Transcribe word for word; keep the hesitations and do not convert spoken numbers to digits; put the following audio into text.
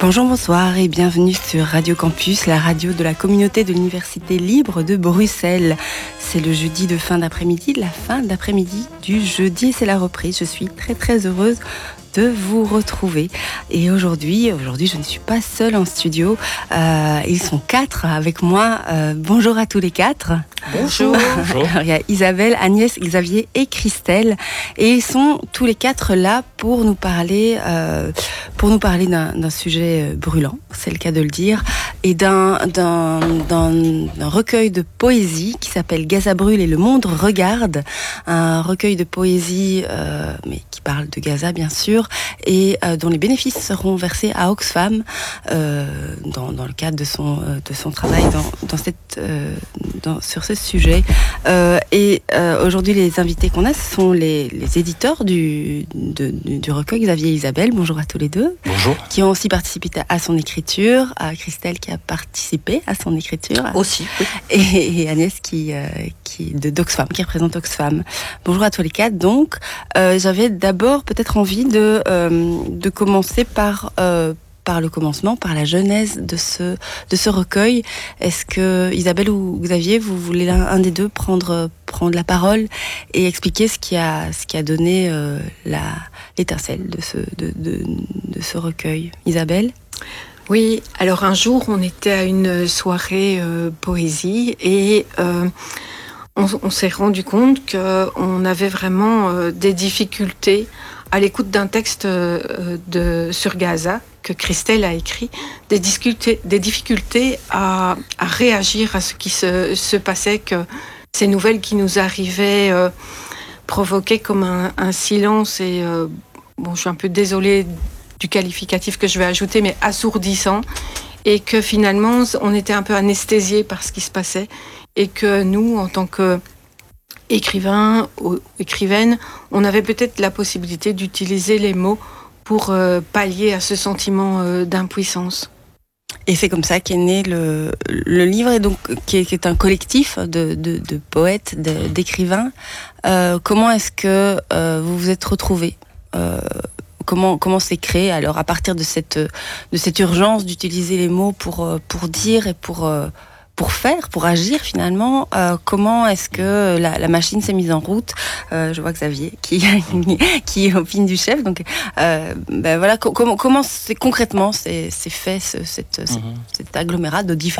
Bonjour, bonsoir et bienvenue sur Radio Campus, la radio de la communauté de l'Université libre de Bruxelles. C'est le jeudi de fin d'après-midi, la fin d'après-midi du jeudi et c'est la reprise. Je suis très très heureuse de vous retrouver. Et aujourd'hui, aujourd'hui, je ne suis pas seule en studio. Euh, ils sont quatre avec moi. Euh, bonjour à tous les quatre. Bonjour. Bonjour. Alors, il y a Isabelle, Agnès, Xavier et Christelle. Et ils sont tous les quatre là pour nous parler, euh, pour nous parler d'un, d'un sujet brûlant, c'est le cas de le dire, et d'un, d'un, d'un, d'un recueil de poésie qui s'appelle Gaza brûle et le monde regarde. Un recueil de poésie, euh, mais qui parle de Gaza, bien sûr, et euh, dont les bénéfices seront versés à Oxfam euh, dans, dans le cadre de son, euh, de son travail dans, dans cette, euh, dans, sur ce sujet. Euh, et euh, aujourd'hui, les invités qu'on a, ce sont les, les éditeurs du, de, du, du recueil, Xavier et Isabelle. Bonjour à tous les deux. Bonjour. Qui ont aussi participé à son écriture, à Christelle qui a participé à son écriture. Aussi, oui. Et, et Agnès qui, euh, qui, de, d'Oxfam, qui représente Oxfam. Bonjour à tous les quatre. Donc, euh, j'avais d'abord peut-être envie de Euh, de commencer par, euh, par le commencement, par la genèse de ce, de ce recueil. Est-ce que Isabelle ou Xavier, vous voulez l'un un des deux prendre, prendre la parole et expliquer ce qui a, ce qui a donné euh, la, l'étincelle de ce, de, de, de ce recueil? Isabelle? Oui, alors un jour on était à une soirée euh, poésie et euh, on, on s'est rendu compte qu'on avait vraiment euh, des difficultés à l'écoute d'un texte euh, de, sur Gaza que Christelle a écrit, des difficultés, des difficultés à, à réagir à ce qui se, se passait, que ces nouvelles qui nous arrivaient euh, provoquaient comme un, un silence et, euh, bon, je suis un peu désolée du qualificatif que je vais ajouter, mais assourdissant, et que finalement on était un peu anesthésiés par ce qui se passait, et que nous, en tant que écrivain ou écrivaine, on avait peut-être la possibilité d'utiliser les mots pour euh, pallier à ce sentiment euh, d'impuissance. Et c'est comme ça qu'est né le, le livre, et donc, qui, est, qui est un collectif de, de, de poètes, de, d'écrivains. Euh, comment est-ce que euh, vous vous êtes retrouvés euh, Comment, comment c'est créé alors à partir de cette, de cette urgence d'utiliser les mots pour, pour dire et pour... Euh, pour faire, pour agir finalement, euh, comment est-ce que la, la machine s'est mise en route? euh, Je vois Xavier qui, qui opine du chef. Donc, euh, ben voilà, comment, comment c'est, concrètement c'est, c'est fait ce, cette, mm-hmm. cet agglomérat de différents